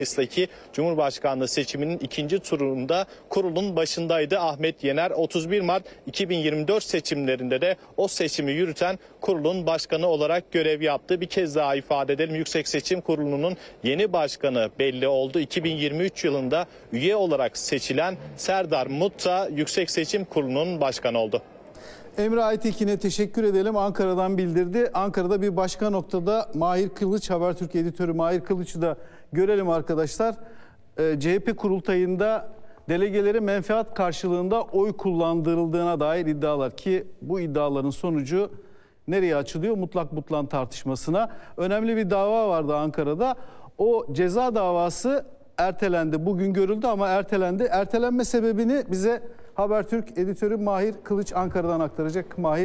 Mayıs'taki Cumhurbaşkanlığı seçiminin ikinci turunda kurulun başındaydı Ahmet Yener. 31 Mart 2024 seçimlerinde de o seçimi yürüten kurulun başkanı olarak görev yaptı. Bir kez daha ifade edelim, Yüksek Seçim Kurulu'nun yeni başkanı belli oldu. 2023 yılında üye olarak seçilen Serdar Mutta Yüksek Seçim Kurulu'nun başkanı oldu. Emre Aytekin'e teşekkür edelim. Ankara'dan bildirdi. Ankara'da bir başka noktada Mahir Kılıç, Habertürk editörü Mahir Kılıç'ı da görelim arkadaşlar. CHP kurultayında delegelere menfaat karşılığında oy kullandırıldığına dair iddialar, ki bu iddiaların sonucu nereye açılıyor? Mutlak butlan tartışmasına. Önemli bir dava vardı Ankara'da. O ceza davası ertelendi. Bugün görüldü ama ertelendi. Ertelenme sebebini bize Habertürk editörü Mahir Kılıç Ankara'dan aktaracak. Mahir.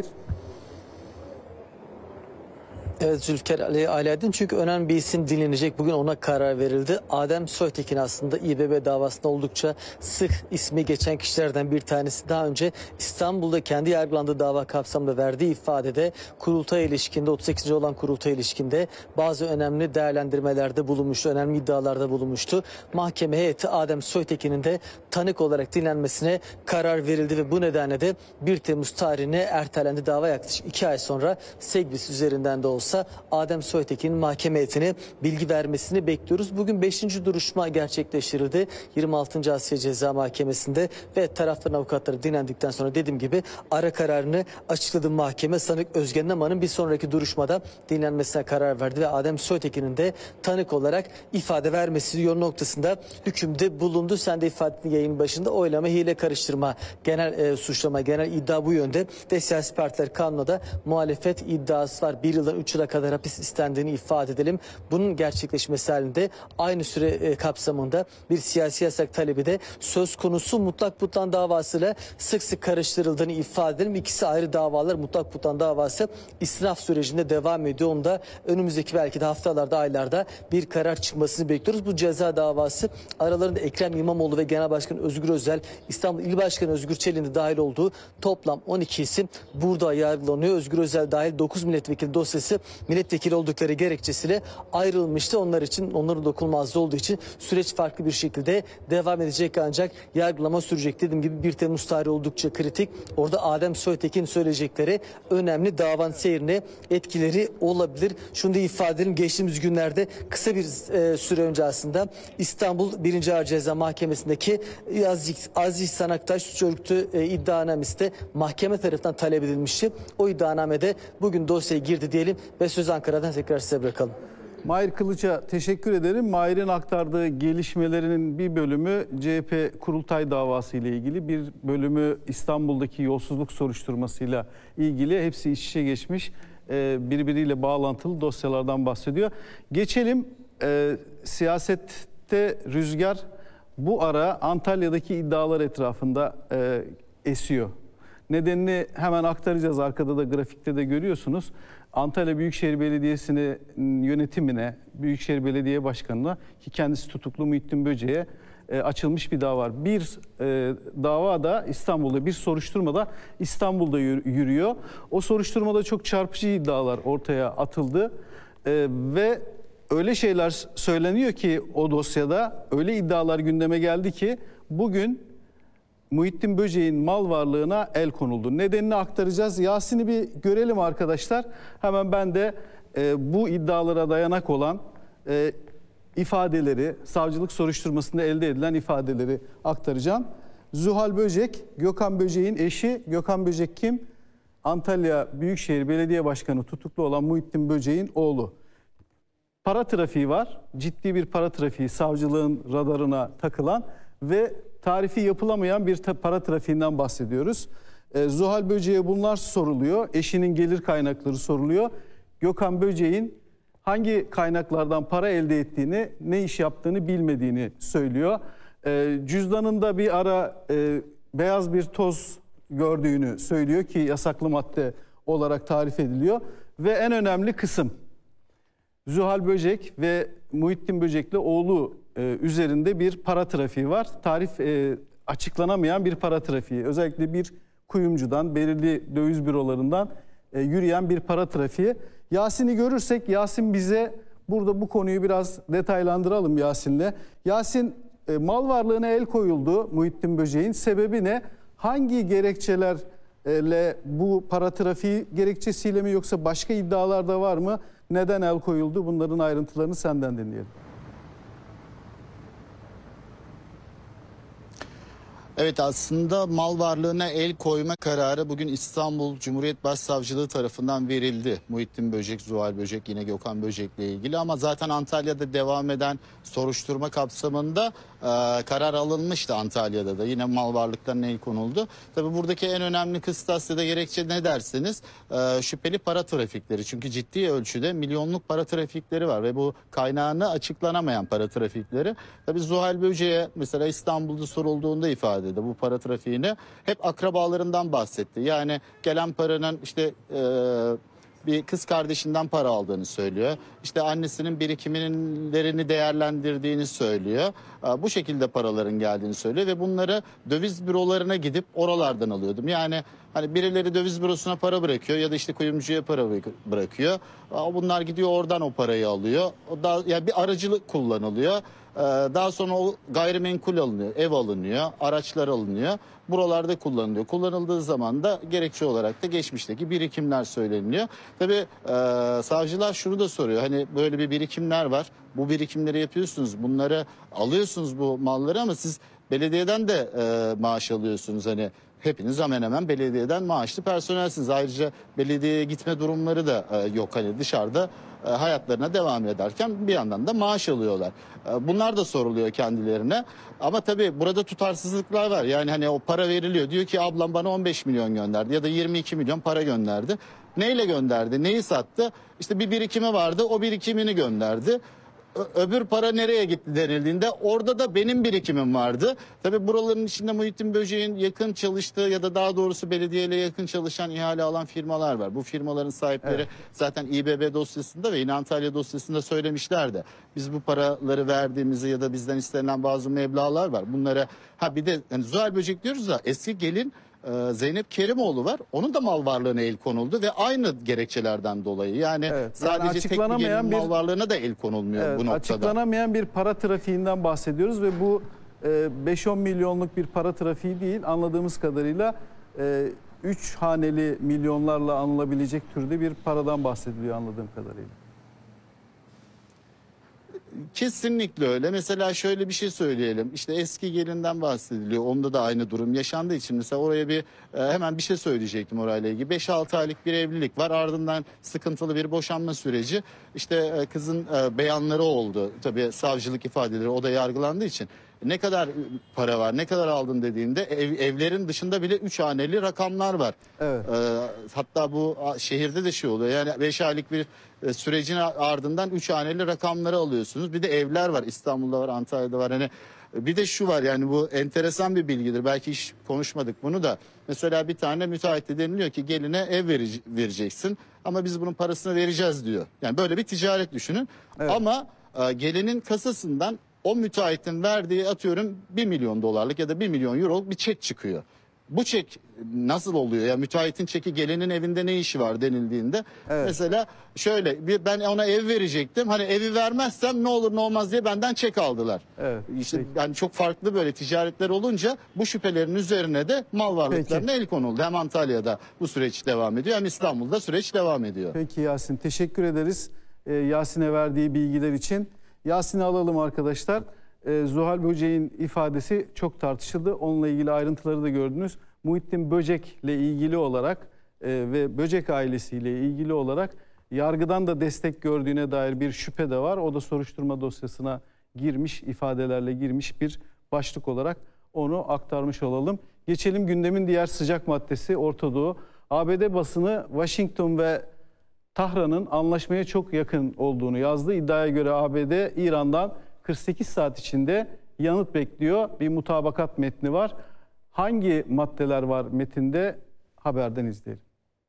Evet Zülfikar Alaaddin, çünkü önemli bir isim dinlenecek. Bugün ona karar verildi. Adem Soytekin aslında İBB davasında oldukça sık ismi geçen kişilerden bir tanesi. Daha önce İstanbul'da kendi yargılandığı dava kapsamında verdiği ifadede kurultaya ilişkinde, 38. olan kurultaya ilişkinde bazı önemli değerlendirmelerde bulunmuştu. Önemli iddialarda bulunmuştu. Mahkeme heyeti Adem Soytekin'in de tanık olarak dinlenmesine karar verildi ve bu nedenle de 1 Temmuz tarihine ertelendi. Dava yaklaşık 2 ay sonra Segvis üzerinden de olsa Adem Soytekin'in mahkeme heyetine bilgi vermesini bekliyoruz. Bugün 5. duruşma gerçekleştirildi 26. Asya Ceza Mahkemesi'nde ve tarafların avukatları dinlendikten sonra dediğim gibi ara kararını açıkladı mahkeme. Sanık Özgen Naman'ın bir sonraki duruşmada dinlenmesine karar verdi ve Adem Soytekin'in de tanık olarak ifade vermesi yol noktasında hükümde bulundu. Sen de ifade ettiğin yayın başında oylama, hile, karıştırma, genel suçlama, genel iddia bu yönde ve siyasi partiler kanuna da muhalefet iddiası var. 1 yıldan 3 yıla kadar hapis istendiğini ifade edelim. Bunun gerçekleşmesi halinde aynı süre kapsamında bir siyasi yasak talebi de söz konusu. Mutlak butlan davasıyla sık sık karıştırıldığını ifade edelim. İkisi ayrı davalar. Mutlak butlan davası istinaf sürecinde devam ediyor. Onda önümüzdeki belki de haftalarda, aylarda bir karar çıkmasını bekliyoruz. Bu ceza davası aralarında Ekrem İmamoğlu ve Genel Başkan Özgür Özel, İstanbul İl Başkanı Özgür Çelik'in de dahil olduğu toplam 12 isim burada yargılanıyor. Özgür Özel dahil 9 milletvekili dosyası milletvekili oldukları gerekçesiyle ayrılmıştı. Onlar için, onların dokunulmazlığı olduğu için süreç farklı bir şekilde devam edecek, ancak yargılama sürecek. Dediğim gibi 1 Temmuz tarihi oldukça kritik. Orada Adem Soytekin söyleyecekleri önemli, davanın seyrine etkileri olabilir. Şunu da ifade edelim, geçtiğimiz günlerde kısa bir süre önce aslında İstanbul 1. Ağır Ceza Mahkemesi'ndeki Aziz Sanaktaş suç örgütü iddianamesi de mahkeme tarafından talep edilmişti. O iddianamede bugün dosyaya girdi diyelim ve sözü Ankara'dan tekrar size bırakalım. Mahir Kılıç'a teşekkür ederim. Mahir'in aktardığı gelişmelerinin bir bölümü CHP kurultay davası ile ilgili, bir bölümü İstanbul'daki yolsuzluk soruşturmasıyla ilgili. Hepsi iç içe geçmiş, birbiriyle bağlantılı dosyalardan bahsediyor. Geçelim, siyasette rüzgar bu ara Antalya'daki iddialar etrafında esiyor. Nedenini hemen aktaracağız. Arkada da grafikte de görüyorsunuz. Antalya Büyükşehir Belediyesi'nin yönetimine, Büyükşehir Belediye Başkanı'na, ki kendisi tutuklu Muhittin Böce'ye açılmış bir dava var. Bir dava da İstanbul'da, bir soruşturma da İstanbul'da yürüyor. O soruşturmada çok çarpıcı iddialar ortaya atıldı ve öyle şeyler söyleniyor ki o dosyada, öyle iddialar gündeme geldi ki bugün Muhittin Böceğin mal varlığına el konuldu. Nedenini aktaracağız. Yasin'i bir görelim arkadaşlar. Hemen ben de bu iddialara dayanak olan ifadeleri, savcılık soruşturmasında elde edilen ifadeleri aktaracağım. Zuhal Böcek, Gökhan Böcek'in eşi. Gökhan Böcek kim? Antalya Büyükşehir Belediye Başkanı tutuklu olan Muhittin Böceğin oğlu. Para trafiği var. Ciddi bir para trafiği, savcılığın radarına takılan ve tarifi yapılamayan bir para trafiğinden bahsediyoruz. Zuhal Böcek'e bunlar soruluyor. Eşinin gelir kaynakları soruluyor. Gökhan Böcek'in hangi kaynaklardan para elde ettiğini, ne iş yaptığını bilmediğini söylüyor. Cüzdanında bir ara beyaz bir toz gördüğünü söylüyor ki yasaklı madde olarak tarif ediliyor. Ve en önemli kısım, Zuhal Böcek ve Muhittin Böcek'le oğlu üzerinde bir para trafiği var. Açıklanamayan bir para trafiği. Özellikle bir kuyumcudan, belirli döviz bürolarından yürüyen bir para trafiği. Yasin'i görürsek, Yasin bize Burada bu konuyu biraz detaylandıralım Yasin'le. Yasin, mal varlığına el koyuldu Muhittin Böcek'in. Sebebi ne? Hangi gerekçelerle, bu para trafiği gerekçesiyle mi yoksa başka iddialar da var mı? Neden el koyuldu? Bunların ayrıntılarını senden dinleyelim. Evet, aslında mal varlığına el koyma kararı bugün İstanbul Cumhuriyet Başsavcılığı tarafından verildi. Muhittin Böcek, Zuhal Böcek, yine Gökhan Böcek'le ilgili, ama zaten Antalya'da devam eden soruşturma kapsamında karar alınmıştı Antalya'da da. Yine mal varlıklarına el konuldu. Tabii buradaki en önemli kıstas ya da gerekçe ne derseniz şüpheli para trafikleri. Çünkü ciddi ölçüde milyonluk para trafikleri var ve bu kaynağını açıklanamayan para trafikleri. Tabii Zuhal Böcek'e mesela İstanbul'da sorulduğunda ifade bu para trafiğini hep akrabalarından bahsetti. Yani gelen paranın işte bir kız kardeşinden para aldığını söylüyor. İşte annesinin birikimlerini değerlendirdiğini söylüyor. Bu şekilde paraların geldiğini söylüyor ve bunları döviz bürolarına gidip oralardan alıyordum. Yani hani birileri döviz bürosuna para bırakıyor ya da işte kuyumcuya para bırakıyor. Bunlar gidiyor oradan o parayı alıyor. O da yani bir aracılık kullanılıyor. Daha sonra o gayrimenkul alınıyor, ev alınıyor, araçlar alınıyor. Buralarda kullanılıyor. Kullanıldığı zaman da gerekçe olarak da geçmişteki birikimler söyleniliyor. Tabii savcılar şunu da soruyor. Hani böyle bir birikimler var. Bu birikimleri yapıyorsunuz. Bunları alıyorsunuz, bu malları, ama siz belediyeden de maaş alıyorsunuz. Hani hepiniz hemen hemen belediyeden maaşlı personelsiniz. Ayrıca belediyeye gitme durumları da yok. Hani dışarıda hayatlarına devam ederken bir yandan da maaş alıyorlar. Bunlar da soruluyor kendilerine. Ama tabii burada tutarsızlıklar var. Yani hani o para veriliyor. Diyor ki ablam bana 15 milyon gönderdi ya da 22 milyon para gönderdi. Neyle gönderdi? Neyi sattı? İşte bir birikimi vardı. O birikimini gönderdi. Öbür para nereye gitti denildiğinde orada da benim birikimim vardı. Tabii buraların içinde Muhittin Böcek'in yakın çalıştığı ya da daha doğrusu belediyeyle yakın çalışan, ihale alan firmalar var. Bu firmaların sahipleri zaten İBB dosyasında ve yine Antalya dosyasında söylemişlerdi. Biz bu paraları verdiğimizi ya da bizden istenilen bazı meblağlar var. Bunlara bir de hani Zuhal Böcek diyoruz da eski gelin Zeynep Kerimoğlu var. Onun da mal varlığına el konuldu ve aynı gerekçelerden dolayı. Yani sadece tek bir gelin mal varlığına da el konulmuyor bu noktada. Açıklanamayan bir para trafiğinden bahsediyoruz ve bu 5-10 milyonluk bir para trafiği değil. Anladığımız kadarıyla 3 haneli milyonlarla anılabilecek türde bir paradan bahsediliyor anladığım kadarıyla. Kesinlikle öyle. Mesela şöyle bir şey söyleyelim. İşte eski gelinden bahsediliyor. Onda da aynı durum yaşandığı için mesela oraya bir hemen bir şey söyleyecektim orayla ilgili. 5-6 aylık bir evlilik var. Ardından sıkıntılı bir boşanma süreci. İşte kızın beyanları oldu. Tabii savcılık ifadeleri, o da yargılandığı için. Ne kadar para var, ne kadar aldın dediğinde evlerin dışında bile 3 haneli rakamlar var. Evet. Hatta bu şehirde de şey oluyor. Yani 5 aylık bir sürecin ardından 3 haneli rakamları alıyorsunuz. Bir de evler var. İstanbul'da var, Antalya'da var. Hani bir de şu var, yani bu enteresan bir bilgidir. Belki hiç konuşmadık bunu da. Mesela bir tane müteahhite deniliyor ki geline ev vereceksin ama biz bunun parasını vereceğiz diyor. Yani böyle bir ticaret düşünün. Evet. Ama gelinin kasasından o müteahhitin verdiği atıyorum 1 milyon dolarlık ya da 1 milyon euroluk bir çek çıkıyor. Bu çek nasıl oluyor? Ya müteahhitin çeki gelinin evinde ne işi var denildiğinde mesela şöyle ben ona ev verecektim. Hani evi vermezsem ne olur ne olmaz diye benden çek aldılar. Evet. İşte yani çok farklı böyle ticaretler olunca bu şüphelerin üzerine de mal varlıklarına el konuldu. Hem Antalya'da bu süreç devam ediyor hem İstanbul'da süreç devam ediyor. Peki Yasin, teşekkür ederiz Yasin'e verdiği bilgiler için. Yasin'i alalım arkadaşlar. Zuhal Böcek'in ifadesi çok tartışıldı. Onunla ilgili ayrıntıları da gördünüz. Muhittin Böcek'le ilgili olarak ve Böcek ailesiyle ilgili olarak yargıdan da destek gördüğüne dair bir şüphe de var. O da soruşturma dosyasına girmiş, ifadelerle girmiş bir başlık olarak onu aktarmış olalım. Geçelim gündemin diğer sıcak maddesi Orta Doğu. ABD basını Washington ve Tahran'ın anlaşmaya çok yakın olduğunu yazdı. İddiaya göre ABD İran'dan 48 saat içinde yanıt bekliyor. Bir mutabakat metni var. Hangi maddeler var metinde? Haberden izleyelim.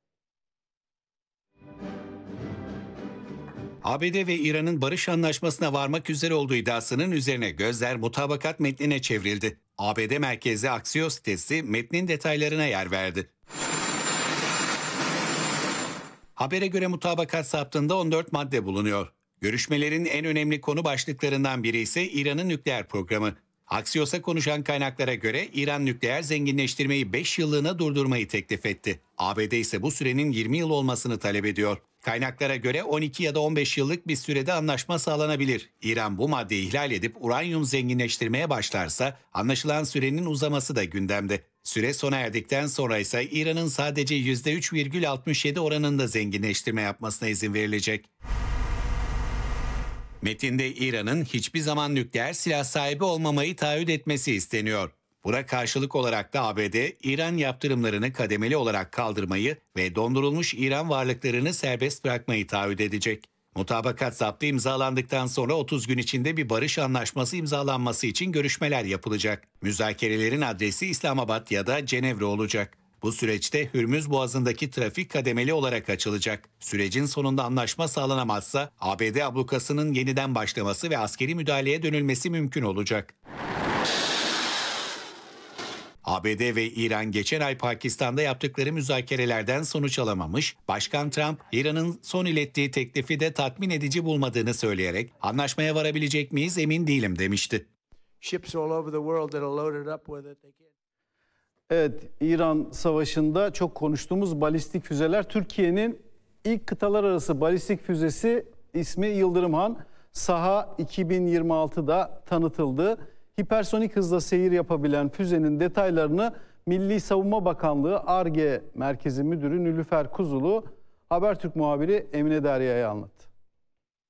ABD ve İran'ın barış anlaşmasına varmak üzere olduğu iddiasının üzerine gözler mutabakat metnine çevrildi. ABD merkezli Axios sitesi metnin detaylarına yer verdi. Habere göre mutabakat saptığında 14 madde bulunuyor. Görüşmelerin en önemli konu başlıklarından biri ise İran'ın nükleer programı. Axios'a konuşan kaynaklara göre İran nükleer zenginleştirmeyi 5 yıllığına durdurmayı teklif etti. ABD ise bu sürenin 20 yıl olmasını talep ediyor. Kaynaklara göre 12 ya da 15 yıllık bir sürede anlaşma sağlanabilir. İran bu maddeyi ihlal edip uranyum zenginleştirmeye başlarsa anlaşılan sürenin uzaması da gündemde. Süre sona erdikten sonra ise İran'ın sadece %3,67 oranında zenginleştirme yapmasına izin verilecek. Metinde İran'ın hiçbir zaman nükleer silah sahibi olmamayı taahhüt etmesi isteniyor. Buna karşılık olarak da ABD, İran yaptırımlarını kademeli olarak kaldırmayı ve dondurulmuş İran varlıklarını serbest bırakmayı taahhüt edecek. Mutabakat zaptı imzalandıktan sonra 30 gün içinde bir barış anlaşması imzalanması için görüşmeler yapılacak. Müzakerelerin adresi İslamabad ya da Cenevre olacak. Bu süreçte Hürmüz Boğazı'ndaki trafik kademeli olarak açılacak. Sürecin sonunda anlaşma sağlanamazsa ABD ablukasının yeniden başlaması ve askeri müdahaleye dönülmesi mümkün olacak. ABD ve İran geçen ay Pakistan'da yaptıkları müzakerelerden sonuç alamamış, Başkan Trump, İran'ın son ilettiği teklifi de tatmin edici bulmadığını söyleyerek anlaşmaya varabilecek miyiz emin değilim demişti. Evet, İran Savaşı'nda çok konuştuğumuz balistik füzeler. Türkiye'nin ilk kıtalar arası balistik füzesi ismi Yıldırım-Han. Saha 2026'da tanıtıldı. Hipersonik hızla seyir yapabilen füzenin detaylarını Milli Savunma Bakanlığı Ar-Ge Merkezi Müdürü Nilüfer Kuzulu, Habertürk muhabiri Emine Derya'ya anlattı.